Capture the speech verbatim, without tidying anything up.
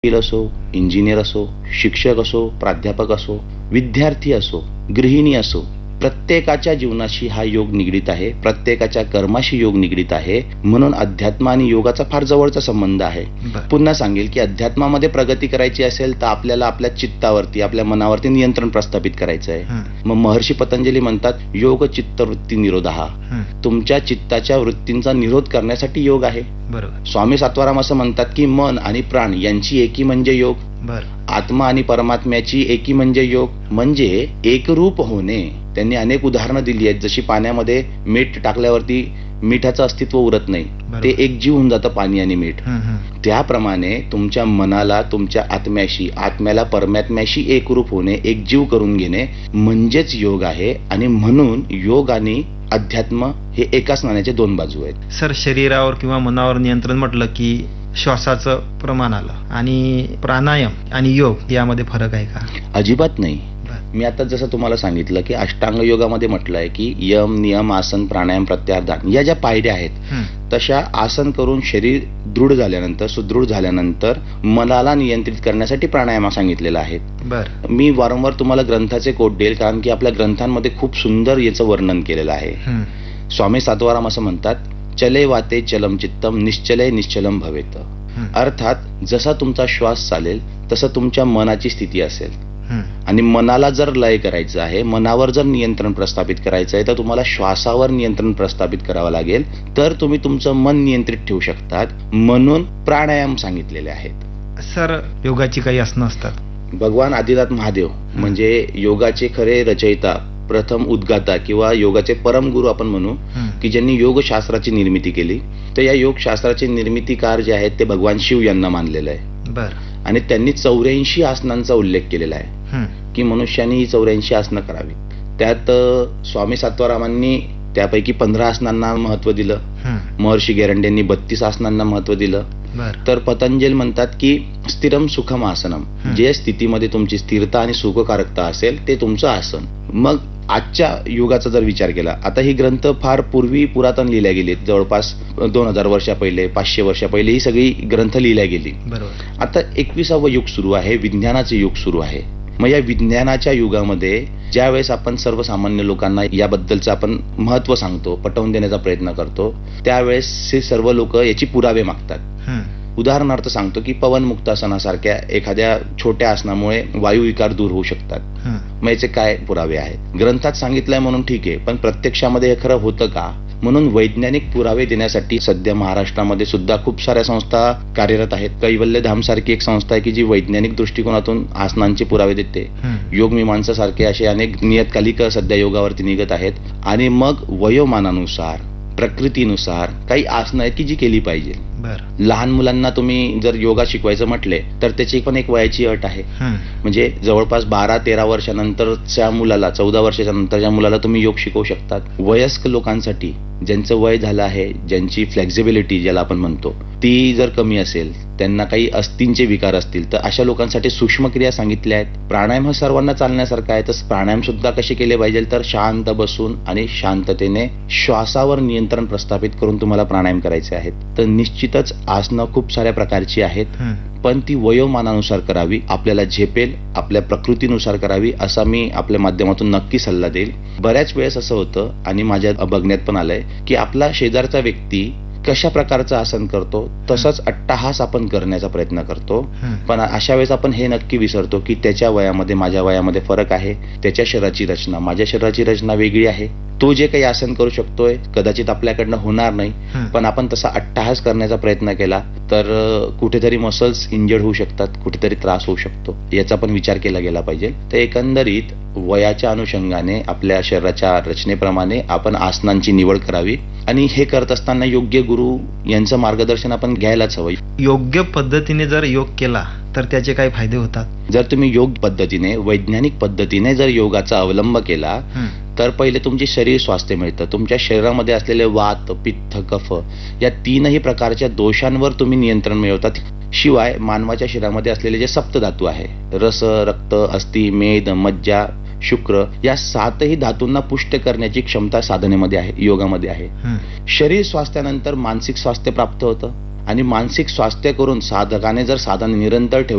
वकील असो, इंजिनियर असो, शिक्षक असो, प्राध्यापक असो, विद्यार्थी असो, गृहिणी असो, प्रत्येकाच्या जीवनाशी हा योग निगडित आहे. प्रत्येकाच्या कर्माशी योग निगडित आहे. म्हणून अध्यात्म आणि योगाचा फार जवळचा संबंध आहे. पुन्हा सांगेल की अध्यात्मामध्ये प्रगती करायची असेल तर आपल्याला आपल्या चित्तावरती, आपल्या मनावरती नियंत्रण प्रस्थापित करायचं आहे. मग महर्षी पतंजली म्हणतात योग चित्त वृत्ती निरोधः. तुमच्या चित्ताच्या वृत्तींचा निरोध करण्यासाठी योग आहे. बरोबर. स्वामी सातवाराम असं म्हणतात की मन आणि प्राण यांची एकी म्हणजे योग. बर आत्मा आणि परमात्म्याची एकी म्हणजे योग, म्हणजे एकरूप होणे. त्यांनी अनेक उदाहरणं दिली आहेत. जशी पाण्यामध्ये मीठ टाकल्यावरती मिठाचं अस्तित्व उरत नाही, ते एकजीव होऊन जातं पाणी आणि मीठ. त्याप्रमाणे तुमच्या मनाला तुमच्या आत्म्याशी, आत्म्याला परमात्म्याशी एकरूप होणे, एकजीव करून घेणे म्हणजेच योग आहे. आणि म्हणून योग आणि अध्यात्म हे एकाच नाण्याचे दोन बाजू आहेत. सर, शरीरावर किंवा मनावर नियंत्रण म्हटलं की श्वासाचं प्रमाण आलं, आणि प्राणायाम आणि योग यामध्ये फरक आहे का? अजिबात नाही. मी आता जसं तुम्हाला सांगितलं की अष्टांग योगामध्ये म्हटलंय की यम, नियम, आसन, प्राणायाम, प्रत्याहार, ध्यान या ज्या पायऱ्या आहेत तशा आसन करून शरीर दृढ झाल्यानंतर, सुदृढ झाल्यानंतर मनाला नियंत्रित करण्यासाठी प्राणायाम सांगितलेला आहे. बर मी वारंवार तुम्हाला ग्रंथाचे कोट देईल, कारण की आपल्या ग्रंथांमध्ये खूप सुंदर याचं वर्णन केलेलं आहे. स्वामी सातवाराम असं म्हणतात, चले वाते चलम चित्तम, निश्चले निश्चलम भवेत. अर्थात जसा तुमचा श्वास चालेल तसं तुमच्या मनाची स्थिती असेल. आणि मनाला जर लय करायचं आहे, मनावर जर नियंत्रण प्रस्थापित करायचं आहे, तर तुम्हाला श्वासावर नियंत्रण प्रस्थापित करावं लागेल, तर तुम्ही तुमचं मन नियंत्रित ठेवू शकतात. म्हणून प्राणायाम सांगितलेले आहेत. सर, योगाची काही आसनं असतात. भगवान आदिनाथ महादेव म्हणजे योगाचे खरे रचयिता, प्रथम उद्गाता किंवा योगाचे परमगुरु आपण म्हणू, की ज्यांनी योगशास्त्राची निर्मिती केली. तर या योगशास्त्राचे निर्मितीकार जे आहेत ते भगवान शिव यांना मानलेलं आहे. बर आणि त्यांनी चौऱ्याऐंशी आसनांचा उल्लेख केलेला आहे की मनुष्याने ही चौऱ्याऐंशी आसनं करावी. त्यात स्वामी सातवारामांनी त्यापैकी पंधरा आसनांना महत्व दिलं. महर्षी गॅरंड्यांनी बत्तीस आसनांना महत्व दिलं. तर पतंजल म्हणतात की स्थिरम सुखम आसनम, जे स्थितीमध्ये तुमची स्थिरता आणि सुखकारकता असेल ते तुमचं आसन. मग आजच्या युगाचा जर विचार केला, आता ही ग्रंथ फार पूर्वी पुरातन लिहिल्या गेली, जवळपास दोन हजार वर्षा पहिले, पाचशे वर्षा पहिले ही सगळी ग्रंथ लिहिल्या गेली. बरोबर. आता एकविसावं युग सुरू आहे, विज्ञानाचे युग सुरू आहे. मग या विज्ञानाच्या युगामध्ये ज्यावेळेस आपण सर्वसामान्य लोकांना याबद्दलचं आपण महत्व सांगतो, पटवून देण्याचा प्रयत्न करतो, त्यावेळेस हे सर्व लोक याची पुरावे मागतात. उदाहरणार्थ सांगतो की पवन मुक्तासनासारख्या एखाद्या छोट्या आसनामुळे वायू विकार दूर होऊ शकतात. मग याचे काय पुरावे आहेत? ग्रंथात सांगितलंय म्हणून ठीक आहे, पण प्रत्यक्षामध्ये हे खरं होतं का? म्हणून वैज्ञानिक पुरावे देण्यासाठी सध्या महाराष्ट्रामध्ये सुद्धा खूप साऱ्या संस्था कार्यरत आहेत. कैवल्यधाम सारखी एक संस्था आहे की जी वैज्ञानिक दृष्टिकोनातून आसनांचे पुरावे देते. योग मीमांसा सारखे असे अनेक नियतकालिक सध्या योगावरती निघत आहेत. आणि मग वयोमानानुसार, प्रकृतीनुसार काही आसनं आहेत की जी केली पाहिजे. लहान मुलांना तुम्ही जर योगा शिकवायचं म्हटले तर त्याची पण एक वयाची अट आहे. म्हणजे जवळपास बारा तेरा वर्षानंतरच्या मुलाला, चौदा वर्षाच्या नंतरच्या मुलाला तुम्ही योग शिकवू शकतात. वयस्क लोकांसाठी, ज्यांचं वय झालं आहे, ज्यांची फ्लेक्झिबिलिटी ज्याला आपण म्हणतो ती जर कमी असेल, त्यांना काही अस्थिंचे विकार असतील, तर अशा लोकांसाठी सूक्ष्म क्रिया सांगितल्या आहेत. प्राणायाम हा सर्वांना चालण्यासारखा आहे. तर प्राणायाम सुद्धा कसे केले पाहिजे, तर शांत बसून आणि शांततेने श्वासावर नियंत्रण प्रस्थापित करून तुम्हाला प्राणायाम करायचे आहेत. तर निश्चितच आसनं खूप साऱ्या प्रकारची आहेत, पण ती वयोमानानुसार करावी, आपल्याला झेपेल, आपल्या प्रकृतीनुसार करावी, असा मी आपल्या माध्यमातून नक्की सल्ला देईल. बऱ्याच वेळेस असं होतं आणि माझ्या बघण्यात पण आलंय की आपला शेजारचा व्यक्ती कशा प्रकारचं आसन करतो तसंच अट्टाहास आपण करण्याचा प्रयत्न करतो. पण अशा वेळेस आपण हे नक्की विसरतो की त्याच्या वयामध्ये, माझ्या वयामध्ये फरक आहे. त्याच्या शरीराची रचना, माझ्या शरीराची रचना वेगळी आहे. तो जे काही आसन करू शकतोय कदाचित आपल्याकडनं होणार नाही, पण आपण तसा अट्टाहास करण्याचा प्रयत्न केला तर कुठेतरी मसल्स इंजर्ड होऊ शकतात, कुठेतरी त्रास होऊ शकतो. याचा पण विचार केला गेला पाहिजे. तर एकंदरीत वयाच्या अनुषंगाने, आपल्या शरीराच्या रचनेप्रमाणे आपण आसनांची निवड करावी. आणि हे करत असताना योग्य गुरु यांचं मार्गदर्शन आपण घ्यायलाच हवं. योग्य पद्धतीने जर योग केला तर त्याचे काय फायदे होतात? जर तुम्ही योग पद्धतीने, वैज्ञानिक पद्धतीने जर योगाचा अवलंब केला तर पहिले तुमचे शरीर स्वास्थ्य मिळतं. तुमच्या शरीरामध्ये असलेले वात, पित्त, कफ या तीनही प्रकारच्या दोषांवर तुम्ही नियंत्रण मिळवतात. शिवाय मानवाच्या शरीरामध्ये असलेले जे सप्तधातू आहे, रस, रक्त, अस्थि, मेद, मज्जा, शुक्र, या सातही धातूंना पुष्ट करण्याची क्षमता साधनेमध्ये आहे, योगामध्ये आहे. शरीर स्वास्थ्यानंतर मानसिक स्वास्थ्य प्राप्त होतं आणि मानसिक स्वास्थ्य करून साधकाने जर साधन निरंतर ठेवलं